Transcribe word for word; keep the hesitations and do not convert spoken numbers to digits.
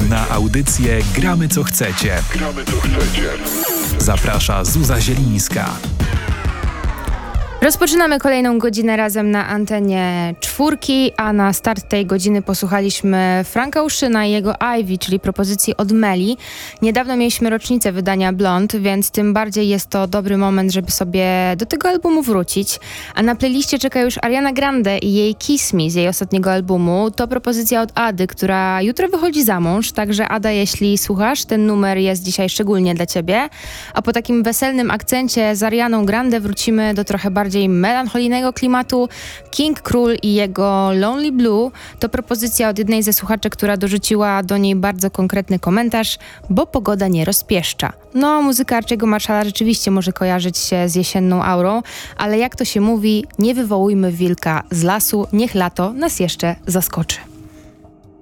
Na audycję Gramy co chcecie. Gramy co chcecie. Zaprasza Zuza Zielińska. Rozpoczynamy kolejną godzinę razem na antenie czwórki, a na start tej godziny posłuchaliśmy Franka Oceana i jego Ivy, czyli propozycji od Meli. Niedawno mieliśmy rocznicę wydania Blonde, więc tym bardziej jest to dobry moment, żeby sobie do tego albumu wrócić. A na playliście czeka już Ariana Grande i jej Kiss Me z jej ostatniego albumu. To propozycja od Ady, która jutro wychodzi za mąż, także Ada, jeśli słuchasz, ten numer jest dzisiaj szczególnie dla ciebie. A po takim weselnym akcencie z Arianą Grande wrócimy do trochę bardziej melancholijnego klimatu. King Król i jego Lonely Blue to propozycja od jednej ze słuchaczy, która dorzuciła do niej bardzo konkretny komentarz, bo pogoda nie rozpieszcza. No, muzyka Archiego Marshalla rzeczywiście może kojarzyć się z jesienną aurą, ale jak to się mówi, nie wywołujmy wilka z lasu, niech lato nas jeszcze zaskoczy.